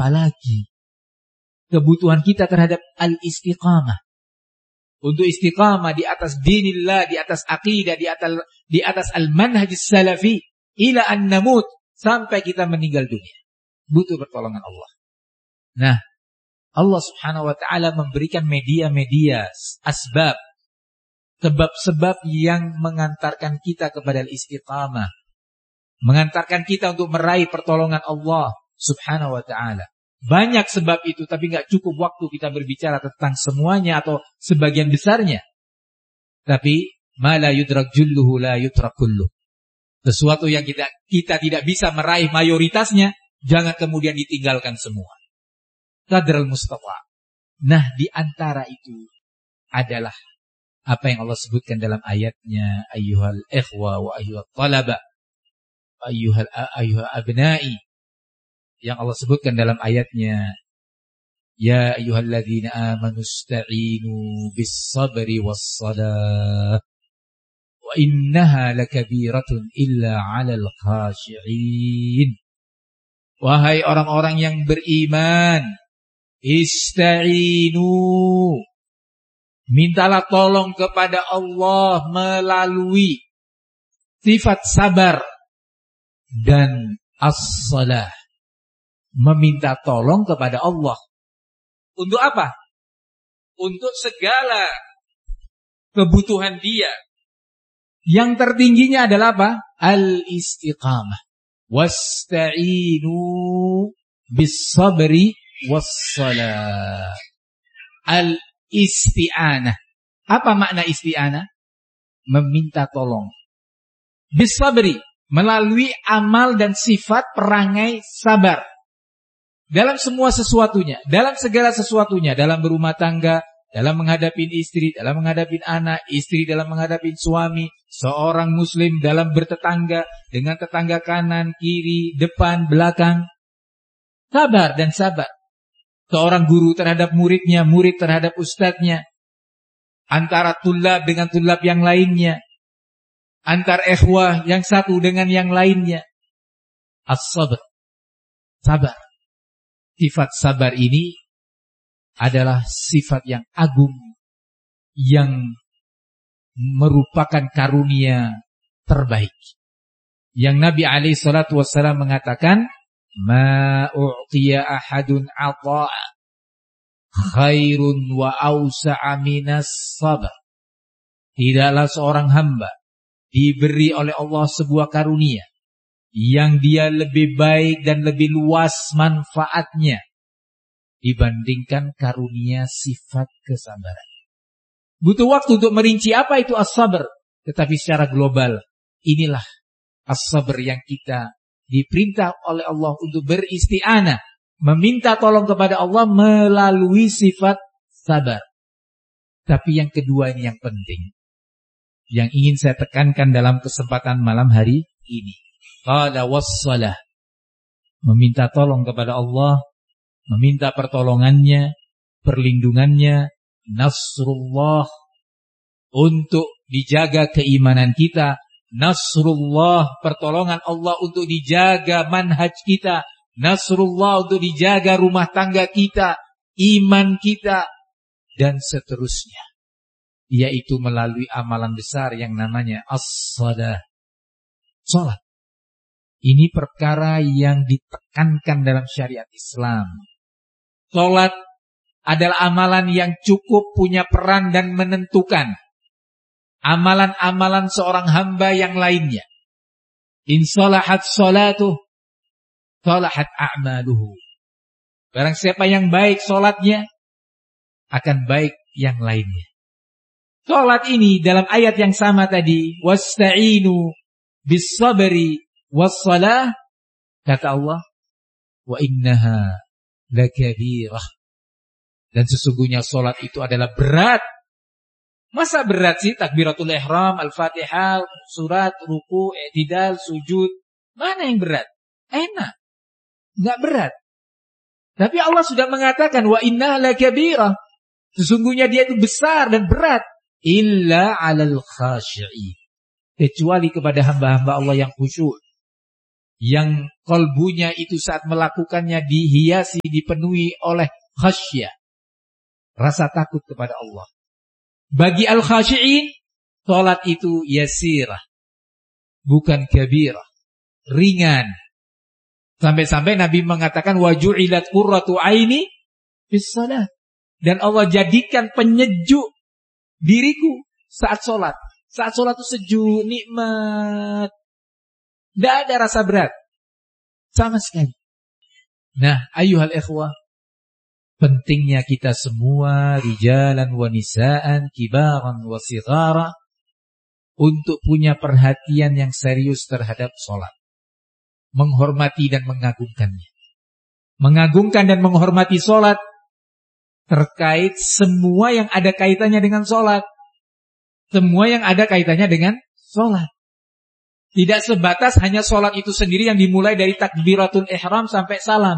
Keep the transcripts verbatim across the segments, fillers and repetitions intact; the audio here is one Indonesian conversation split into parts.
apalagi kebutuhan kita terhadap al-istiqamah. Untuk istiqamah di atas dinillah, di atas aqidah, di atas di atas al-manhaj salafi ila an namut, sampai kita meninggal dunia. Butuh pertolongan Allah. Nah, Allah Subhanahu wa taala memberikan media-media, asbab, sebab-sebab yang mengantarkan kita kepada al-istiqamah, mengantarkan kita untuk meraih pertolongan Allah Subhanahu wa taala. Banyak sebab itu, tapi nggak cukup waktu kita berbicara tentang semuanya atau sebagian besarnya. Tapi ma la yudrak julluhu la yutrak kulluh. Sesuatu yang kita kita tidak bisa meraih mayoritasnya, jangan kemudian ditinggalkan semua. Qadral mustafa. Nah, di antara itu adalah apa yang Allah sebutkan dalam ayatnya, ayyuhal ikhwa wa ayyuhat talaba, ayyuhal ayyuha abna'i. Yang Allah sebutkan dalam ayatnya, ya ayyuhalladzina amanu ista'inu bis sabri was salah wa innaha lakabiratun illa 'alal khashi'in. Wahai orang-orang yang beriman, ista'inu, mintalah tolong kepada Allah melalui sifat sabar dan as-salah. Meminta tolong kepada Allah. Untuk apa? Untuk segala kebutuhan dia. Yang tertingginya adalah apa? Al-istiqamah. Wasta'inu bis-sabri was-salah. Al-isti'anah. Apa makna isti'anah? Meminta tolong. Bis-sabri, melalui amal dan sifat perangai sabar. Dalam semua sesuatunya, dalam segala sesuatunya, dalam berumah tangga, dalam menghadapi istri, dalam menghadapi anak, istri dalam menghadapi suami, seorang muslim dalam bertetangga dengan tetangga kanan, kiri, depan, belakang. Sabar dan sabar. Seorang guru terhadap muridnya, murid terhadap ustadznya. Antara tulab dengan tulab yang lainnya. Antar ikhwah yang satu dengan yang lainnya. As-sabr. Sabar. Sifat sabar ini adalah sifat yang agung, yang merupakan karunia terbaik. Yang Nabi alaihi salatu wassalam mengatakan, ma u'tiya ahadun ata'a khairun wa awsa'a minas sabar. Tidaklah seorang hamba diberi oleh Allah sebuah karunia yang dia lebih baik dan lebih luas manfaatnya dibandingkan karunia sifat kesabaran. Butuh waktu untuk merinci apa itu as-sabr, tetapi secara global inilah as-sabr yang kita diperintah oleh Allah untuk beristi'anah, meminta tolong kepada Allah melalui sifat sabar. Tapi yang kedua ini yang penting, yang ingin saya tekankan dalam kesempatan malam hari ini. Qala wassalah, meminta tolong kepada Allah, meminta pertolongannya, perlindungannya, nasrullah, untuk dijaga keimanan kita, nasrullah, pertolongan Allah untuk dijaga manhaj kita, nasrullah untuk dijaga rumah tangga kita, iman kita, dan seterusnya. Yaitu melalui amalan besar yang namanya as-salah, salat. Ini perkara yang ditekankan dalam syariat Islam. Salat adalah amalan yang cukup punya peran dan menentukan amalan-amalan seorang hamba yang lainnya. In salahat salatuh, salahat a'maluhu. Barang siapa yang baik salatnya, akan baik yang lainnya. Salat ini dalam ayat yang sama tadi, wasta'inu bis sabri wassalah, kata Allah, wa innaha lakabirah. Dan sesungguhnya solat itu adalah berat. Masa berat sih? Takbiratul ihram, al-fatihah, surat, ruku, i'tidal, sujud. Mana yang berat? Enak. Enggak berat. Tapi Allah sudah mengatakan, wa innaha lakabirah. Sesungguhnya dia itu besar dan berat. Illa alal khashi'in. Kecuali kepada hamba-hamba Allah yang khusyuk, yang kolbunya itu saat melakukannya dihiasi, dipenuhi oleh khasyah, rasa takut kepada Allah. Bagi al-khasyi'in, salat itu yasirah, bukan kabirah, ringan. Sampai-sampai Nabi mengatakan waju'ilat qurratu aini fis shalah, dan Allah jadikan penyejuk diriku saat salat. Saat salat itu sejuk, nikmat, tidak ada rasa berat sama sekali. Nah, ayyuhal ikhwah, pentingnya kita semua, rijalan wa nisaan, kibaran wa sighara, untuk punya perhatian yang serius terhadap salat. Menghormati dan mengagungkannya. Mengagungkan dan menghormati salat terkait semua yang ada kaitannya dengan salat. Semua yang ada kaitannya dengan salat. Tidak sebatas hanya salat itu sendiri yang dimulai dari takbiratul ihram sampai salam.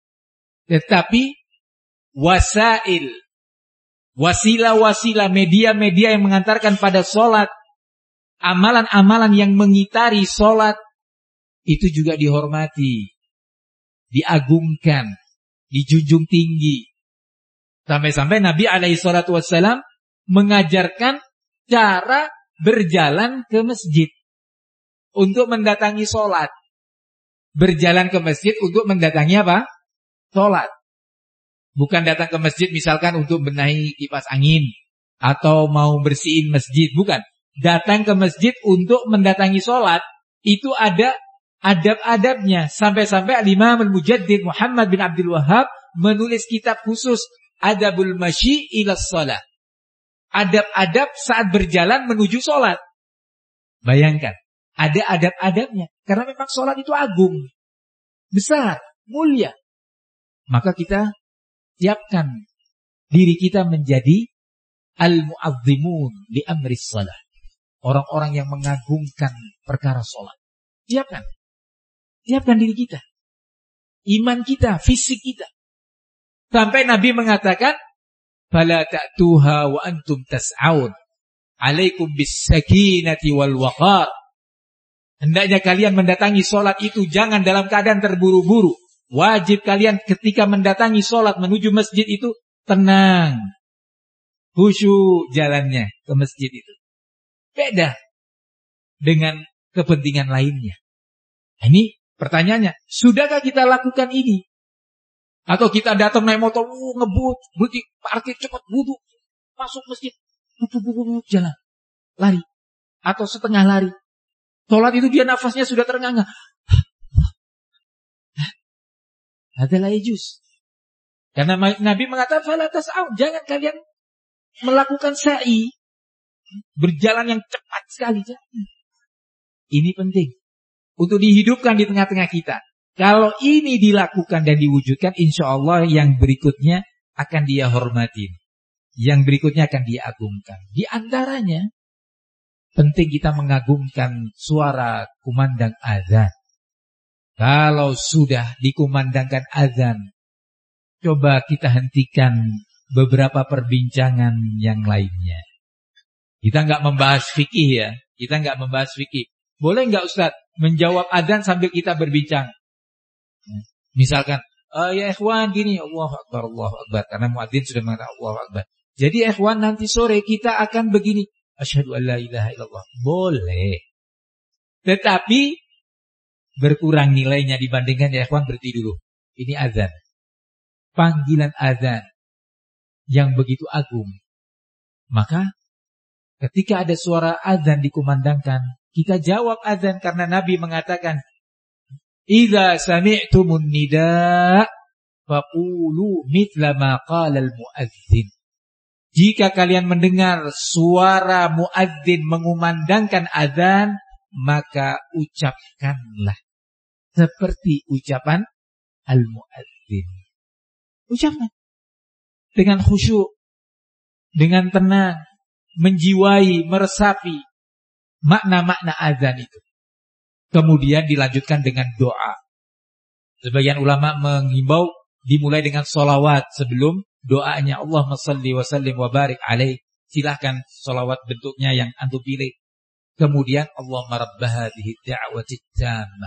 Tetapi wasail, wasilah-wasilah, media-media yang mengantarkan pada salat, amalan-amalan yang mengitari salat, itu juga dihormati, diagungkan, dijunjung tinggi. Sampai-sampai Nabi alaihi salatu wassalam mengajarkan cara berjalan ke masjid untuk mendatangi sholat. Berjalan ke masjid untuk mendatangi apa? Sholat. Bukan datang ke masjid misalkan untuk benahi kipas angin atau mau bersihin masjid. Bukan. Datang ke masjid untuk mendatangi sholat. Itu ada adab-adabnya. Sampai-sampai Al-Imam Al-Mujaddid Muhammad bin Abdul Wahhab menulis kitab khusus Adabul Masyi ila Shalah. Adab-adab saat berjalan menuju sholat. Bayangkan, ada adab-adabnya. Karena memang sholat itu agung, besar, mulia. Maka kita siapkan diri kita menjadi al-mu'azzimun li amri shalah. Orang-orang yang mengagungkan perkara sholat. Siapkan. Siapkan diri kita. Iman kita, fisik kita. Sampai Nabi mengatakan, fala ta'tuha wa antum tas'aun. Alaikum bis sakinati wal waqar. Hendaknya kalian mendatangi sholat itu jangan dalam keadaan terburu-buru. Wajib kalian ketika mendatangi sholat menuju masjid itu tenang. Khusyuk jalannya ke masjid itu. Beda dengan kepentingan lainnya. Ini pertanyaannya, sudahkah kita lakukan ini? Atau kita datang naik motor, uh, ngebut, berhenti, parkir cepat, wudhu, masuk masjid, bubuk-bubuk jalan, lari, atau setengah lari. Sholat itu dia nafasnya sudah terengah-engah. Adalah ijuz. Karena Nabi mengatakan, fala tas'aun, jangan kalian melakukan sa'i, berjalan yang cepat sekali. Ini penting untuk dihidupkan di tengah-tengah kita. Kalau ini dilakukan dan diwujudkan, insya Allah yang berikutnya akan dia hormatin. Yang berikutnya akan dia agungkan. Di antaranya, penting kita mengagungkan suara kumandang azan. Kalau sudah dikumandangkan azan, coba kita hentikan beberapa perbincangan yang lainnya. Kita nggak membahas fikih ya. Kita nggak membahas fikih. Boleh nggak Ustaz menjawab azan sambil kita berbincang? Misalkan, uh, ya ikhwan gini, Allahu Akbar, Allahu Akbar. Karena muadzin sudah mengatakan Allahu Akbar. Jadi ikhwan nanti sore kita akan begini. Asyhadu an la ilaha illallah. Boleh. Tetapi berkurang nilainya dibandingkan ya ikhwan berhenti dulu. Ini azan. Panggilan azan yang begitu agung. Maka ketika ada suara azan dikumandangkan, kita jawab azan karena Nabi mengatakan, idza sami'tumun nida faqulu mithla ma qala al-muadzin. Jika kalian mendengar suara muadzin mengumandangkan azan, maka ucapkanlah seperti ucapan al-muadzin. Ucapkan dengan khusyuk, dengan tenang, menjiwai, meresapi makna-makna azan itu. Kemudian dilanjutkan dengan doa. Sebagian ulama mengimbau dimulai dengan sholawat sebelum doanya. Allahumma salli wa sallim wa barik alaih. Silahkan sholawat bentuknya yang antum pilih. Kemudian Allahumma rabb hadhihi da'wati tammah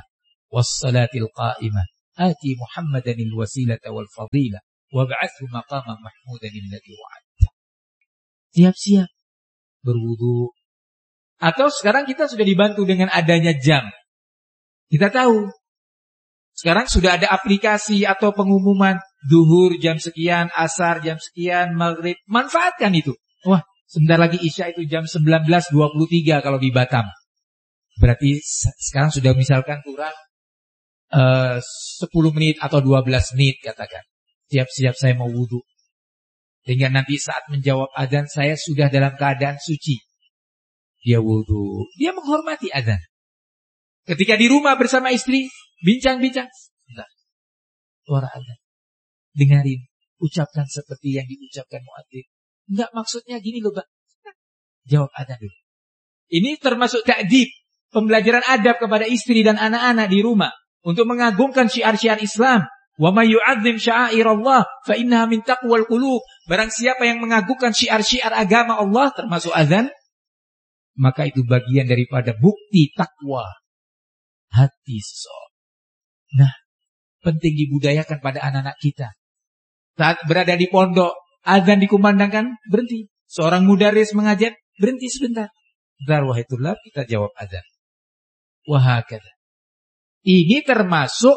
was-salatil qa'imah ati Muhammadanil wasilata wal fadilah wab'athhu maqaman mahmudan alladhi wa'adta. Siap-siap berwudu. Atau sekarang kita sudah dibantu dengan adanya jam. Kita tahu sekarang sudah ada aplikasi atau pengumuman zuhur jam sekian, asar jam sekian, maghrib. Manfaatkan itu. Wah, sebentar lagi isya itu jam sembilan belas dua puluh tiga kalau di Batam. Berarti sekarang sudah misalkan kurang uh, sepuluh menit atau dua belas menit katakan. Siap-siap saya mau wudu. Sehingga nanti saat menjawab azan saya sudah dalam keadaan suci. Dia wudu. Dia menghormati azan. Ketika di rumah bersama istri, bincang-bincang. Bentar. Suara azan. Dengarin. Ucapkan seperti yang diucapkan muadzin. Enggak, maksudnya gini loh, Pak. Jawab azan dulu. Ini termasuk ta'dib. Pembelajaran adab kepada istri dan anak-anak di rumah. Untuk mengagungkan syiar-syiar Islam. Wa may yu'azzim sya'airallah fa innaha min taqwal qulub. Barang siapa yang mengagungkan syiar-syiar agama Allah termasuk azan, maka itu bagian daripada bukti takwa hati seseorang. Nah, penting dibudayakan pada anak-anak kita. Saat berada di pondok, azan dikumandangkan, berhenti. Seorang mudaris mengajar, berhenti sebentar. Bentar, wahai tulab, kita jawab azan. Wahakadha. Ini termasuk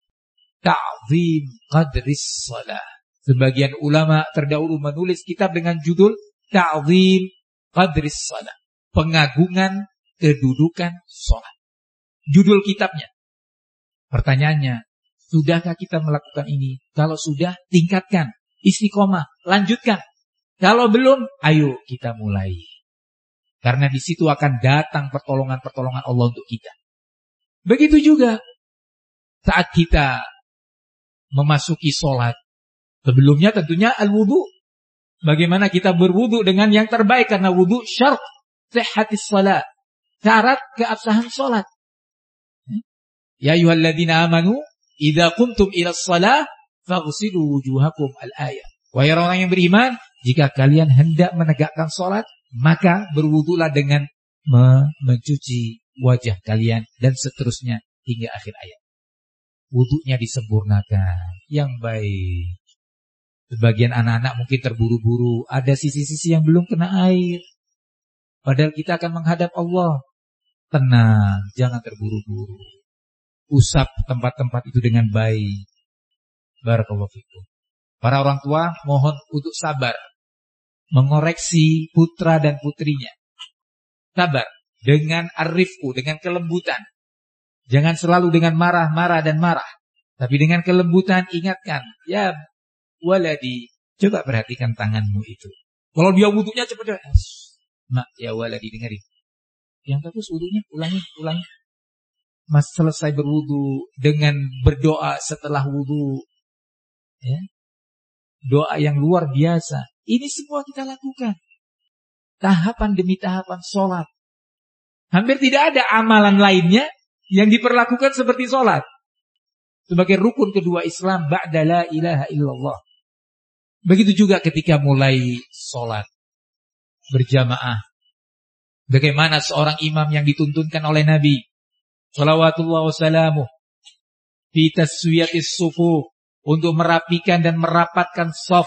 ta'zim qadris salah. Sebagian ulama terdahulu menulis kitab dengan judul Ta'zim qadris salah. Pengagungan kedudukan sholat. Judul kitabnya. Pertanyaannya, sudahkah kita melakukan ini? Kalau sudah, tingkatkan. Istiqomah, lanjutkan. Kalau belum, ayo kita mulai. Karena di situ akan datang pertolongan-pertolongan Allah untuk kita. Begitu juga saat kita memasuki sholat. Sebelumnya tentunya al-wudu. Bagaimana kita berwudu dengan yang terbaik. Karena wudu syarat sihhatis salat. Syarat keabsahan sholat. Ya ayyuhalladzina amanu idza qumtum ila shalah faghsilu wujuhakum al-ayah. Wahai orang yang beriman, jika kalian hendak menegakkan sholat, maka berwudulah dengan mencuci wajah kalian dan seterusnya hingga akhir ayat. Wudunya disempurnakan yang baik. Sebagian anak-anak mungkin terburu-buru, ada sisi-sisi yang belum kena air. Padahal kita akan menghadap Allah. Tenang, jangan terburu-buru. Usap tempat-tempat itu dengan baik. Barakallahu fikum. Para orang tua mohon untuk sabar. Mengoreksi putra dan putrinya. Sabar. Dengan arifku, dengan kelembutan. Jangan selalu dengan marah-marah dan marah. Tapi dengan kelembutan ingatkan. Ya waladi, coba perhatikan tanganmu itu. Kalau dia wudunya cepat. Mak, ya waladi, dengarin. Yang bagus wudunya, ulangi, ulangi. Mas selesai berwudu dengan berdoa setelah wudu. Ya. Doa yang luar biasa. Ini semua kita lakukan. Tahapan demi tahapan sholat. Hampir tidak ada amalan lainnya yang diperlakukan seperti sholat. Sebagai rukun kedua Islam, ba'da la ilaha illallah. Begitu juga ketika mulai sholat berjamaah. Bagaimana seorang imam yang dituntunkan oleh Nabi Shalawatullah wassalamuh fi taswiyatis sufuf, untuk merapikan dan merapatkan shaf.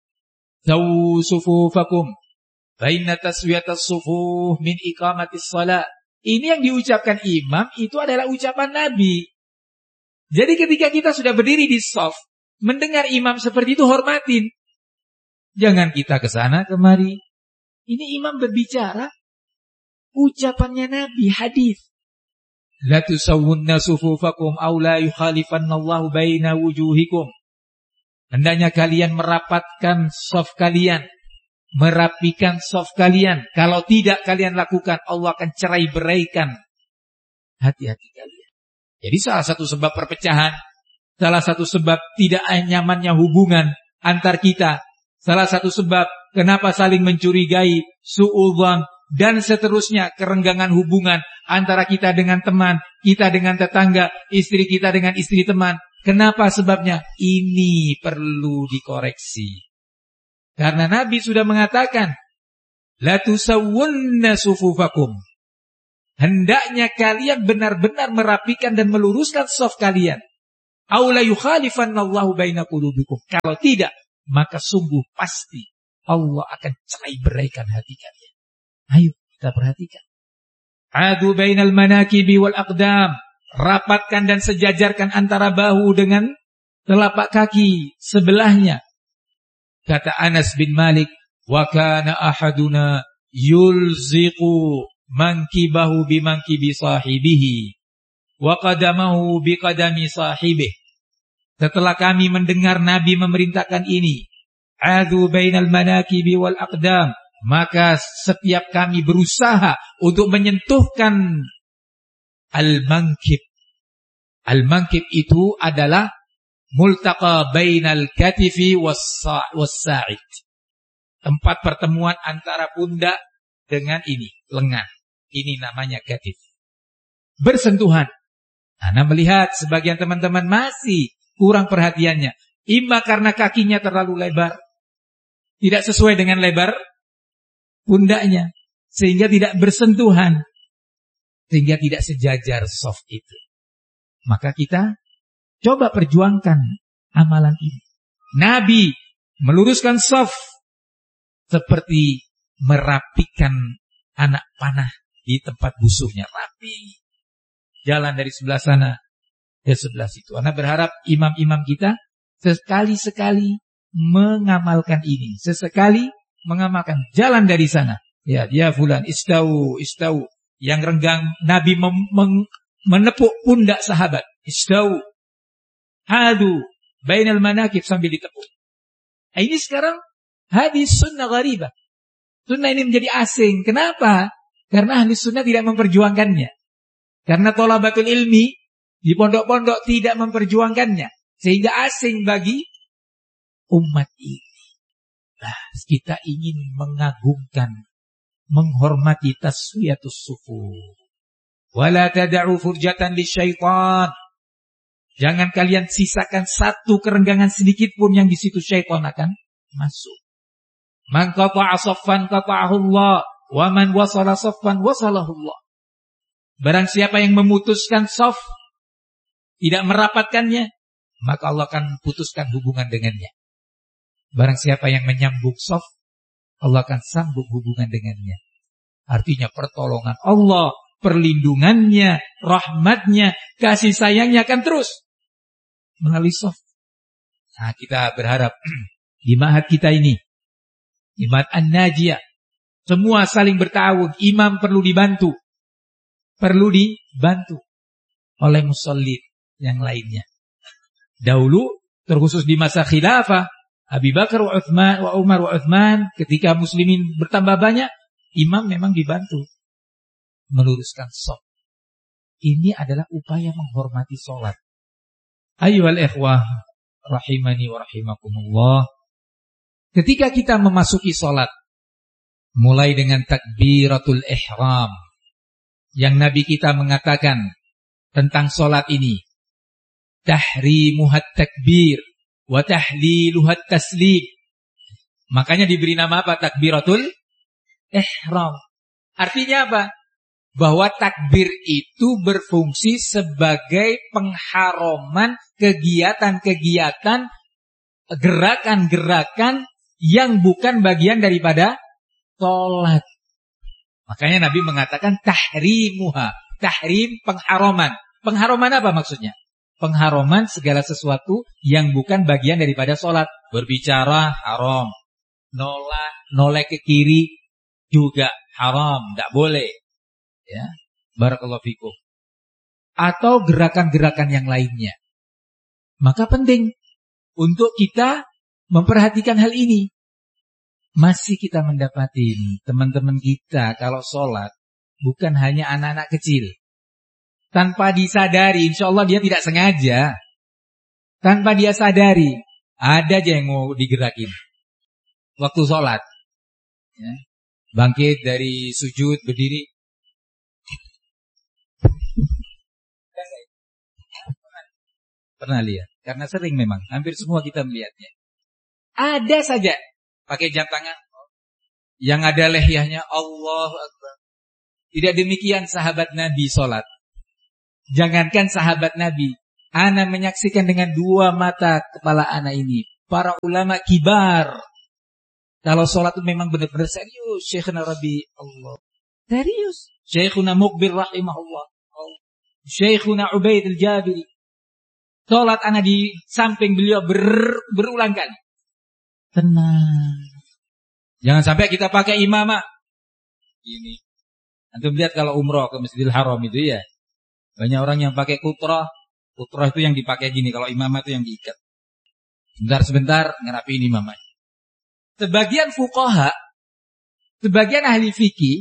Sawu sufufakum fa inna taswiyatas sufuf min iqamatis shalah. Ini yang diucapkan imam itu adalah ucapan Nabi. Jadi ketika kita sudah berdiri di shaf, mendengar imam seperti itu, hormatin. Jangan kita ke sana kemari. Ini imam berbicara, ucapannya Nabi, hadis. La tusawwunna sufufakum aw la yukhalifannallahu baina wujuhikum. Hendaknya kalian merapatkan shaf kalian, merapikan shaf kalian. Kalau tidak kalian lakukan, Allah akan cerai beraikan hati-hati kalian. Jadi salah satu sebab perpecahan, salah satu sebab tidak nyamannya hubungan antar kita, salah satu sebab kenapa saling mencurigai, su'udzan, dan seterusnya, kerenggangan hubungan antara kita dengan teman, kita dengan tetangga, istri kita dengan istri teman. Kenapa sebabnya? Ini perlu dikoreksi. Karena Nabi sudah mengatakan, la tusawwunna sufufakum. hendaknya kalian benar-benar merapikan dan meluruskan shaf kalian. Aw la yukhalifannallahu baina qulubikum. Kalau tidak, maka sungguh pasti Allah akan cerai-beraikan hati kalian. Ayo kita perhatikan. Adu bainal manakibi wal aqdam. Rapatkan dan sejajarkan antara bahu dengan telapak kaki sebelahnya. Kata Anas bin Malik, wa kana ahaduna yulziqu mankibahu bimankibi sahibihi wa qadamahu biqadami sahibihi. Setelah kami mendengar Nabi memerintahkan ini, adu bainal manakibi wal aqdam, maka setiap kami berusaha untuk menyentuhkan al-mankib. Al-mankib itu adalah multaqa bainal katifi was-sa'id. Tempat pertemuan antara pundak dengan ini, lengan. Ini namanya katif. Bersentuhan. Anda melihat sebagian teman-teman masih kurang perhatiannya. Imma karena kakinya terlalu lebar, tidak sesuai dengan lebar pundaknya, sehingga tidak bersentuhan, sehingga tidak sejajar soft itu. Maka kita coba perjuangkan amalan ini. Nabi meluruskan soft seperti merapikan anak panah di tempat busuhnya, rapi. Jalan dari sebelah sana ke sebelah situ. Anda berharap imam-imam kita sekali-sekali mengamalkan ini. Sesekali mengamalkan. Jalan dari sana. Ya, ya fulan, istau, istau. Yang renggang Nabi menepuk pundak sahabat. Istau. Hadu. Bainal manakib sambil ditepuk. Nah, ini sekarang hadis sunnah gharibah. Sunnah ini menjadi asing. Kenapa? Karena ahli sunnah tidak memperjuangkannya. Karena thalabatul ilmi di pondok-pondok tidak memperjuangkannya. Sehingga asing bagi umat ini. Nah, kita ingin mengagungkan, menghormati taswiyatus sufuf. Wala tada'u furjatan lisyaitan. Jangan kalian sisakan satu kerenggangan sedikit pun yang di situ syaitan akan masuk. Man qata'a saffan qata'ahu Allah, wa man wasala saffan wasalahu Allah. Barang siapa yang memutuskan shaf, tidak merapatkannya, maka Allah akan putuskan hubungan dengannya. Barang siapa yang menyambung shaf, Allah akan sambung hubungan dengannya. Artinya pertolongan Allah, perlindungannya, rahmatnya, kasih sayangnya akan terus melalui shaf. Nah, kita berharap di ma'had kita ini, di ma'had An-Najiyah, semua saling bertawun. Imam perlu dibantu, perlu dibantu oleh musallin yang lainnya. Dahulu, terkhusus di masa khilafah Abu Bakar wa Uthman wa Umar wa Uthman, ketika muslimin bertambah banyak, imam memang dibantu meluruskan shaf. Ini adalah upaya menghormati sholat. Ayyuhal ikhwah rahimani wa rahimakumullah. Ketika kita memasuki sholat, mulai dengan takbiratul ihram, yang Nabi kita mengatakan tentang sholat ini, tahrimuhat takbir wa tahliluhat taslim. Makanya diberi nama apa? Takbiratul ihram. Artinya apa? Bahwa takbir itu berfungsi sebagai pengharaman kegiatan-kegiatan, gerakan-gerakan yang bukan bagian daripada sholat. Makanya Nabi mengatakan tahrimuha. Tahrim, pengharaman. Pengharaman apa maksudnya? Pengharaman segala sesuatu yang bukan bagian daripada sholat. Berbicara haram, nolak, noleh ke kiri juga haram, tidak boleh. Ya, barakallahu fikum. Atau gerakan-gerakan yang lainnya. Maka penting untuk kita memperhatikan hal ini. Masih kita mendapati ini, teman-teman kita kalau sholat bukan hanya anak-anak kecil. Tanpa disadari, insya Allah dia tidak sengaja. Tanpa dia sadari, ada aja yang mau digerakin waktu sholat. Ya. Bangkit dari sujud, berdiri. Pernah lihat? Karena sering memang, hampir semua kita melihatnya. Ada saja pakai jam tangan. Yang ada lehyahnya, Allahu Akbar. Tidak demikian sahabat Nabi sholat. Jangankan sahabat Nabi, ana menyaksikan dengan dua mata kepala ana ini. Para ulama kibar. Kalau sholat itu memang benar-benar serius. Syekhuna Rabi Allah. Serius. Syekhuna Muqbil rahimahullah. Syekhuna Ubaid al-Jabiri. Sholat ana di samping beliau ber, berulang kali. Tenang. Jangan sampai kita pakai imamah. Ini. Antum lihat kalau umroh ke Masjidil Haram itu ya. Banyak orang yang pakai kutroh. Kutroh itu yang dipakai gini. Kalau imamah itu yang diikat. Sebentar-sebentar ngerapiin imamah. Sebagian fuqaha, sebagian ahli fikih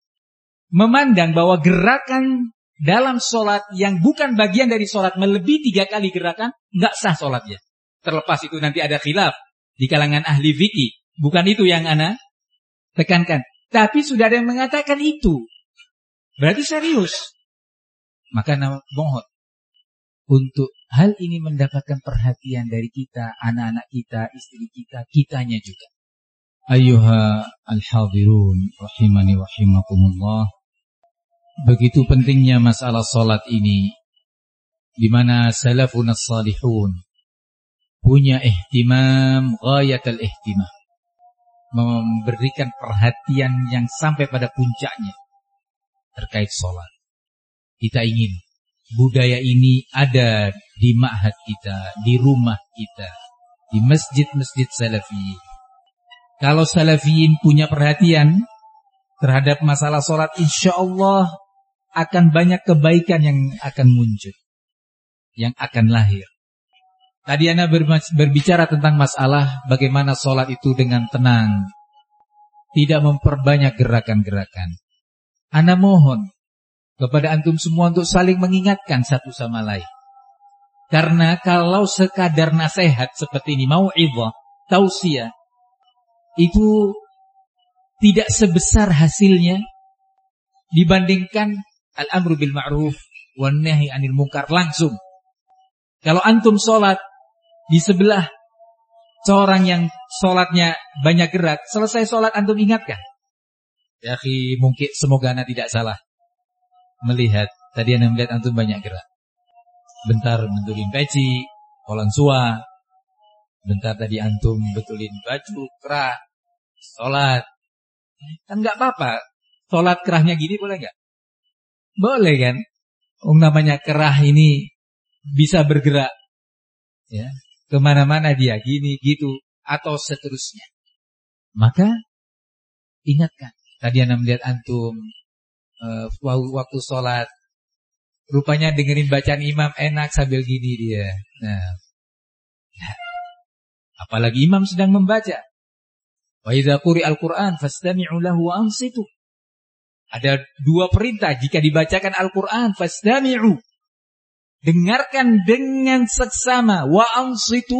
memandang bahwa gerakan dalam sholat yang bukan bagian dari sholat melebihi tiga kali gerakan, nggak sah sholatnya. Terlepas itu nanti ada khilaf di kalangan ahli fikih. Bukan itu yang ana tekankan. Tapi sudah ada yang mengatakan itu. Berarti serius. Maka mohon untuk hal ini mendapatkan perhatian dari kita, anak-anak kita, istri kita, kitanya juga. Ayyuha al-hadirun rahimani rahimakumullah. Begitu pentingnya masalah salat ini, di mana salafun as-salihun punya ihtimam ghayatul ihtimam, memberikan perhatian yang sampai pada puncaknya terkait salat. Kita ingin budaya ini ada di ma'had kita, di rumah kita, di masjid-masjid salafi. Kalau salafiyin punya perhatian terhadap masalah sholat, insya Allah akan banyak kebaikan yang akan muncul, yang akan lahir. Tadi ana berbicara tentang masalah bagaimana sholat itu dengan tenang, tidak memperbanyak gerakan-gerakan. Ana mohon kepada antum semua untuk saling mengingatkan satu sama lain. Karena kalau sekadar nasihat seperti ini, mau'idhah, tausiah, itu tidak sebesar hasilnya dibandingkan al-amru bil ma'ruf wan nahi 'anil munkar langsung. Kalau antum sholat di sebelah seorang yang sholatnya banyak gerak, selesai sholat antum ingatkan. Ya akhi, mungkin semoga ana tidak salah melihat tadi ana melihat antum banyak gerak. Bentar betulin peci, kolan sua. Bentar tadi antum betulin baju, kerah, sholat. Kan gak apa-apa. Sholat kerahnya gini boleh gak? Boleh kan? Um, namanya kerah ini bisa bergerak. Ya, kemana-mana dia, gini, gitu. Atau seterusnya. Maka, ingatkan. Tadi anda melihat antum uh, waktu sholat. Rupanya dengerin bacaan imam enak sambil gini dia. Nah, nah. Apalagi imam sedang membaca. Wa idza quri'al Qur'an fastami'u lahu wa ansitu. Ada dua perintah jika dibacakan Al-Qur'an, fastami'u. Dengarkan dengan seksama, wa ansitu.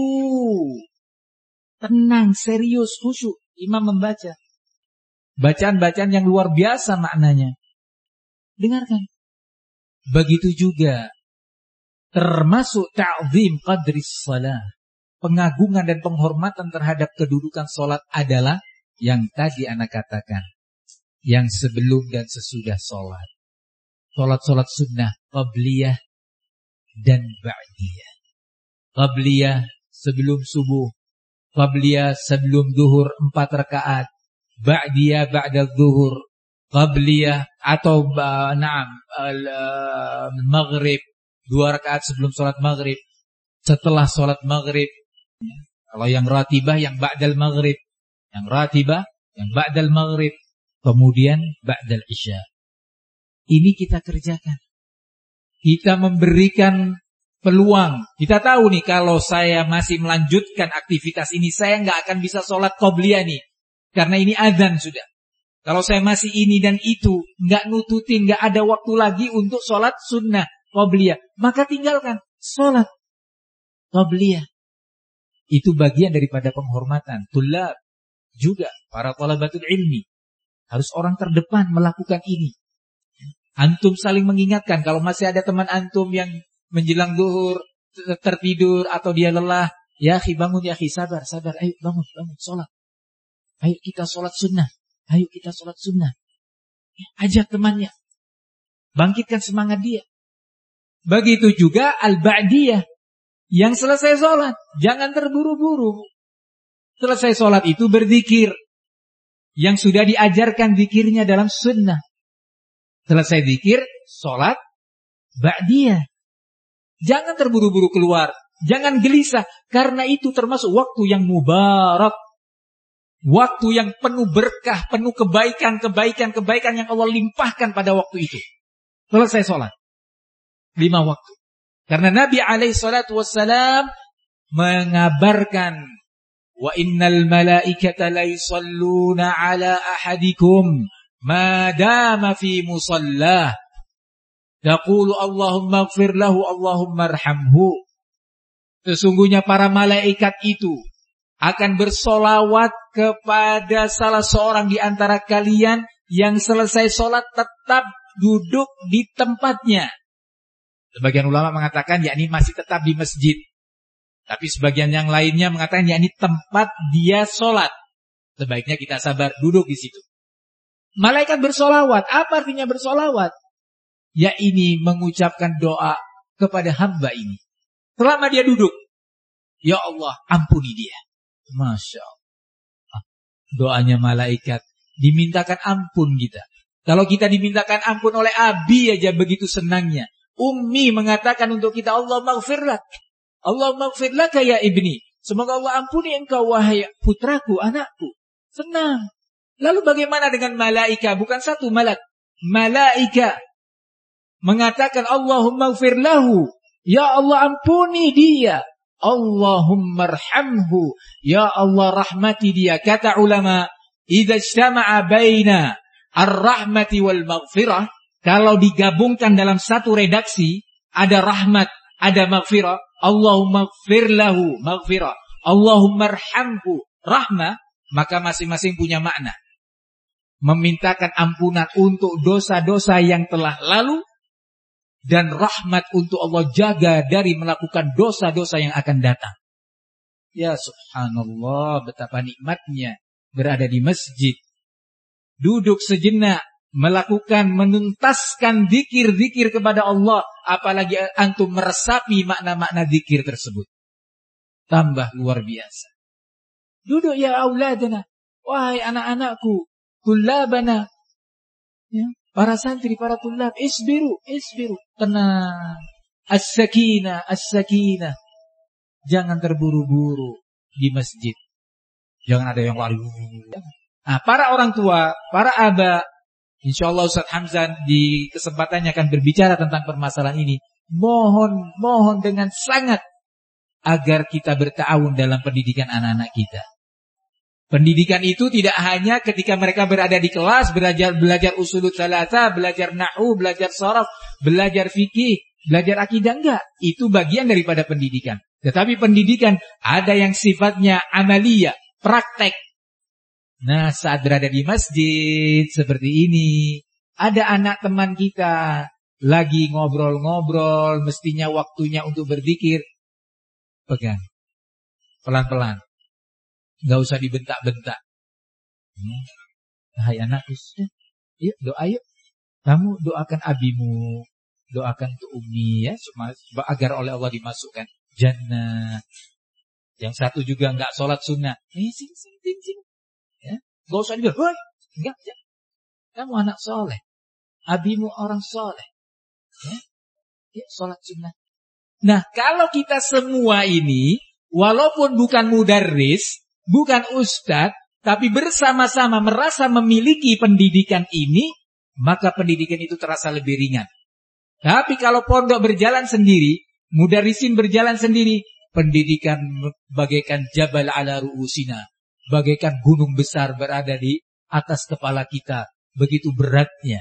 Tenang, serius, khusyuk imam membaca. Bacaan-bacaan yang luar biasa maknanya. Dengarkan. Begitu juga termasuk ta'zim qadris shalah. Pengagungan dan penghormatan terhadap kedudukan sholat adalah yang tadi anak katakan. Yang sebelum dan sesudah sholat. Sholat-sholat sunnah, qabliyah dan ba'diyah. Qabliyah sebelum subuh. Qabliyah sebelum zuhur empat rakaat. Ba'diyah ba'da zuhur. Qabliyah atau na'am maghrib. Dua rakaat sebelum sholat maghrib. Setelah sholat maghrib. Kalau yang ratibah yang ba'dal maghrib, yang ratibah yang ba'dal maghrib, kemudian ba'dal isya. Ini kita kerjakan. Kita memberikan peluang. Kita tahu nih kalau saya masih melanjutkan aktivitas ini, saya nggak akan bisa sholat qobliyah nih, karena ini azan sudah. Kalau saya masih ini dan itu, nggak nututin, nggak ada waktu lagi untuk sholat sunnah qobliyah, maka tinggalkan sholat qobliyah. Itu bagian daripada penghormatan. Tulab juga para talabatul ilmi. Harus orang terdepan melakukan ini. Antum saling mengingatkan. Kalau masih ada teman antum yang menjelang zuhur tertidur atau dia lelah, ya akhi bangun, ya akhi sabar, sabar. Ayo bangun, bangun, sholat. Ayo kita sholat sunnah. Ayo kita sholat sunnah. Ajak temannya. Bangkitkan semangat dia. Begitu juga al-ba'diyah. Yang selesai sholat, jangan terburu-buru. Selesai sholat itu berzikir. Yang sudah diajarkan zikirnya dalam sunnah. Selesai zikir, sholat, ba'diyah. Jangan terburu-buru keluar. Jangan gelisah. Karena itu termasuk waktu yang mubarak. Waktu yang penuh berkah, penuh kebaikan, kebaikan, kebaikan yang Allah limpahkan pada waktu itu. Selesai sholat. Lima waktu. Karena Nabi alaihi salatu wassalam mengabarkan, wa innal malaikata la yusalluna ala ahadikum ma dama fi musallah. Yaqulu Allahumma ighfir lahu, Allahumma arhamhu. Sesungguhnya para malaikat itu akan bersolawat kepada salah seorang di antara kalian yang selesai sholat tetap duduk di tempatnya. Sebagian ulama mengatakan yakni masih tetap di masjid. Tapi sebagian yang lainnya mengatakan yakni tempat dia sholat. Sebaiknya kita sabar duduk di situ. Malaikat bersolawat. Apa artinya bersolawat? Ya ini mengucapkan doa kepada hamba ini. Selama dia duduk. Ya Allah, ampuni dia. Masya Allah. Doanya malaikat. Dimintakan ampun kita. Kalau kita dimintakan ampun oleh Abi aja begitu senangnya. Ummi mengatakan untuk kita, Allah maghfirlak. Allah maghfirlak ya ibni. Semoga Allah ampuni engkau wahai putraku, anakku. Senang. Lalu bagaimana dengan malaika? Bukan satu malak. Malaika mengatakan Allahumma ighfir lahu. Ya Allah ampuni dia. Allahumma arhamhu. Ya Allah rahmati dia. Kata ulama, idza ijtama'a baina ar-rahmati wal maghfirah, kalau digabungkan dalam satu redaksi, ada rahmat, ada maghfirah, Allahumma ighfir lahu, maghfirah, Allahumma arhamhu, rahmah, maka masing-masing punya makna. Memintakan ampunan untuk dosa-dosa yang telah lalu, dan rahmat untuk Allah jaga dari melakukan dosa-dosa yang akan datang. Ya subhanallah, betapa nikmatnya berada di masjid. Duduk sejenak, melakukan, menuntaskan zikir-zikir kepada Allah. Apalagi antum meresapi makna-makna zikir tersebut. Tambah luar biasa. Duduk ya auladana. Wahai anak-anakku. Tullabana. Ya, para santri, para tullab. Isbiru, isbiru. Tenang. As-sakinah, as-sakinah. Jangan terburu-buru di masjid. Jangan ada yang lari. Nah, para orang tua, para aba, insyaallah Ustaz Hamzan di kesempatannya akan berbicara tentang permasalahan ini. Mohon, mohon dengan sangat agar kita berta'awun dalam pendidikan anak-anak kita. Pendidikan itu tidak hanya ketika mereka berada di kelas, belajar belajar usulut salasa, belajar nahwu, belajar sharaf, belajar fikih, belajar akidah, enggak. Itu bagian daripada pendidikan. Tetapi pendidikan ada yang sifatnya amaliyah, praktek. Nah, saat berada di masjid seperti ini, ada anak teman kita lagi ngobrol-ngobrol, mestinya waktunya untuk berzikir. Pegang. Pelan-pelan. Enggak usah dibentak-bentak. Hmm. Hai anakku, yuk doa yuk. Kamu doakan abimu, doakan untuk Umi ya, agar oleh Allah dimasukkan jannah. Yang satu juga enggak sholat sunnah. Eh, sing sing sing sing. Ya, enggak usah dibilang, "Hoi, enggak, enggak. Kamu anak soleh. Abimu orang soleh." Ya, ya sholat sunnah. Nah, kalau kita semua ini, walaupun bukan mudarris, bukan ustadz, tapi bersama-sama merasa memiliki pendidikan ini, maka pendidikan itu terasa lebih ringan. Tapi kalau pondok berjalan sendiri, mudarrisin berjalan sendiri, pendidikan bagaikan jabal ala ru'usina, bagaikan gunung besar berada di atas kepala kita, begitu beratnya.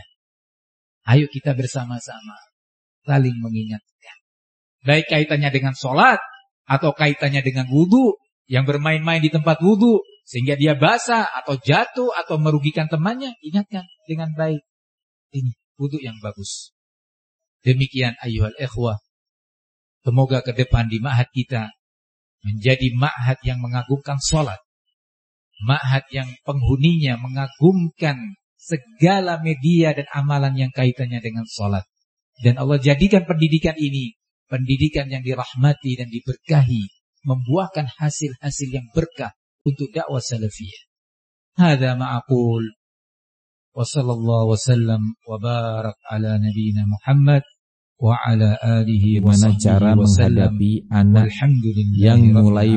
Ayo kita bersama-sama saling mengingatkan. Baik kaitannya dengan sholat, atau kaitannya dengan wudu, yang bermain-main di tempat wudu, sehingga dia basah, atau jatuh, atau merugikan temannya, ingatkan dengan baik. Ini wudu yang bagus. Demikian ayyuhal ikhwah. Semoga ke depan di ma'had kita menjadi ma'had yang mengagungkan sholat. Ma'had yang penghuninya mengagumkan segala media dan amalan yang kaitannya dengan sholat. Dan Allah jadikan pendidikan ini pendidikan yang dirahmati dan diberkahi, membuahkan hasil-hasil yang berkah untuk dakwah salafiyah. Hadza ma aqul wa sallallahu wasallam wa barak ala nabiyyina Muhammad wa ala alihi wa Gimana cara sahbihi wa sallam. menghadapi anak Walhamdulillahi yang rabbil mulai